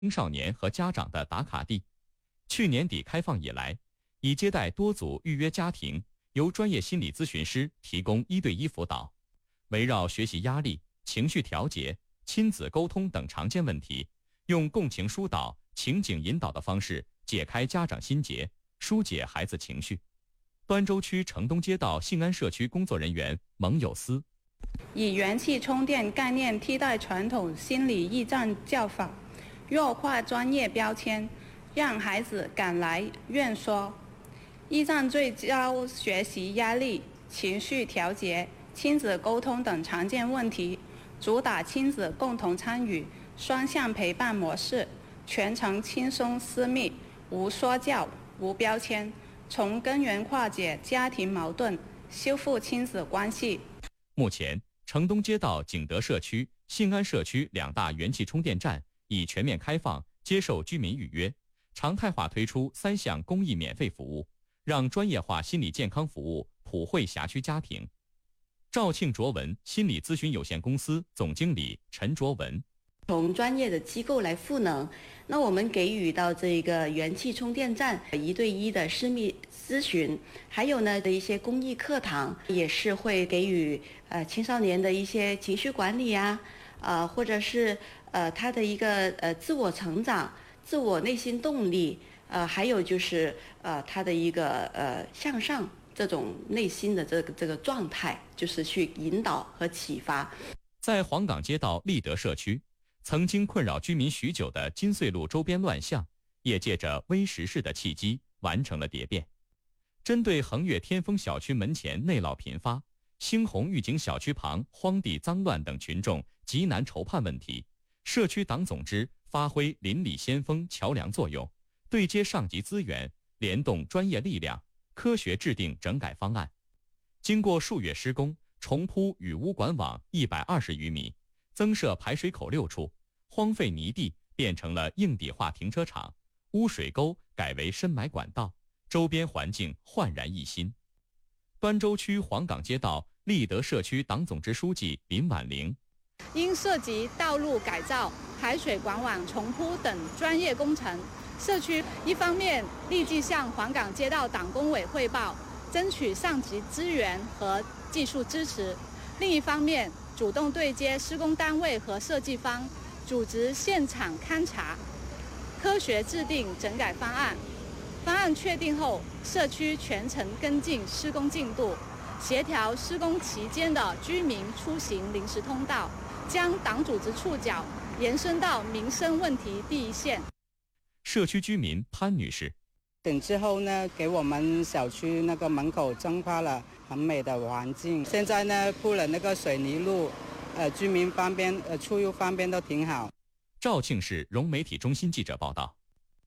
青少年和家长的打卡地。去年底开放以来，已接待多组预约家庭，由专业心理咨询师提供1对1辅导，围绕学习压力、情绪调节、亲子沟通等常见问题，用共情疏导、情景引导的方式解开家长心结，疏解孩子情绪。端州区城东街道信安社区工作人员蒙有思， 以元气充电概念替代传统心理驿站教法，弱化专业标签，让孩子敢来愿说。驿站聚焦学习压力、情绪调节、亲子沟通等常见问题，主打亲子共同参与、双向陪伴模式，全程轻松私密，无说教、无标签，从根源化解家庭矛盾，修复亲子关系。 目前，城东街道景德社区、信安社区2大元气充电站已全面开放，接受居民预约，常态化推出3项公益免费服务，让专业化心理健康服务普惠辖区家庭。肇庆卓文心理咨询有限公司总经理陈卓文， 从专业的机构来赋能，那我们给予到这个元气充电站1对1的私密咨询，还有呢的一些公益课堂，也是会给予青少年的一些情绪管理啊，或者是他的一个自我成长、自我内心动力，还有就是他的一个向上这种内心的这个状态，就是去引导和启发。 在黄岗街道立德社区，曾经困扰居民许久的金穗路周边乱象，也借着微时事的契机完成了蝶变。针对横越天丰小区门前内涝频发、兴宏御景小区旁荒地脏乱等群众极难筹判问题，社区党总支发挥邻里先锋桥梁作用，对接上级资源，联动专业力量，科学制定整改方案。经过数月施工，重铺雨污管网120余米，增设排水口6处，荒废泥地变成了硬底化停车场，污水沟改为深埋管道，周边环境焕然一新。端州区黄岗街道立德社区党总支书记林婉玲， 因涉及道路改造、排水管网重铺等专业工程，社区一方面立即向黄岗街道党工委汇报，争取上级资源和技术支持；另一方面，主动对接施工单位和设计方，组织现场勘查，科学制定整改方案。方案确定后，社区全程跟进施工进度，协调施工期间的居民出行临时通道，将党组织触角延伸到民生问题第一线。 社区居民潘女士， 等之后呢，给我们小区那个门口增发了很美的环境。现在呢，铺了那个水泥路，居民方便，出入方便都挺好。 肇庆市融媒体中心记者报道。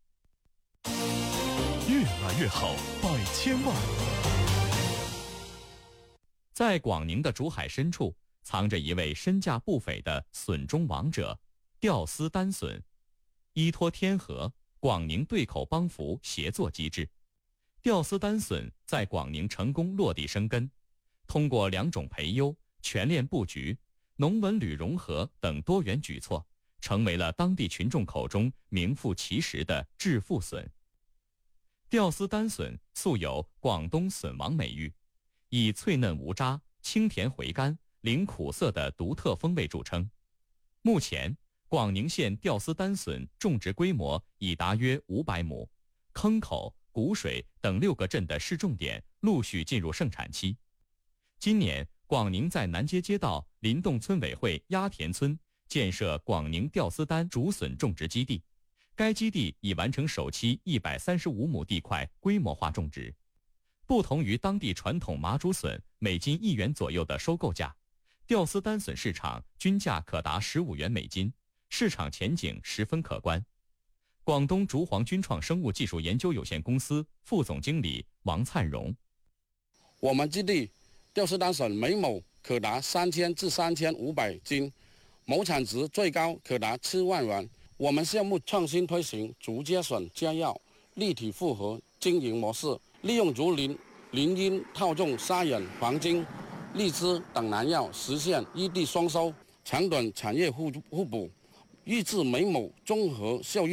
越来越好，百千万。 在广宁的竹海深处，藏着一位身价不菲的笋中王者——吊丝丹笋。依托天河、广宁对口帮扶协作机制，吊丝丹笋在广宁成功落地生根，通过2种培优、全链布局、农文旅融合等多元举措，成为了当地群众口中名副其实的致富笋。吊丝丹笋素有广东笋王美誉，以脆嫩无渣、清甜回甘、零苦涩的独特风味著称。目前，广宁县吊丝丹笋种植规模已达约500亩，坑口、古水等6个镇的市重点陆续进入盛产期。今年，广宁在南街街道林洞村委会鸭田村建设广宁吊丝丹竹笋种植基地，该基地已完成首期135亩地块规模化种植。不同于当地传统麻竹笋每斤1元左右的收购价，吊丝丹笋市场均价可达15元每斤，市场前景十分可观。广东竹黄菌创生物技术研究有限公司副总经理王灿荣， 我们基地吊丝丹笋每亩可达3000至3500斤，亩产值最高可达7万元。我们项目创新推行竹节笋加药立体复合经营模式，利用竹林、林荫套种沙眼、黄金、荔枝等南药，实现一地双收，长短产业互补， 抑制霉母综合效应。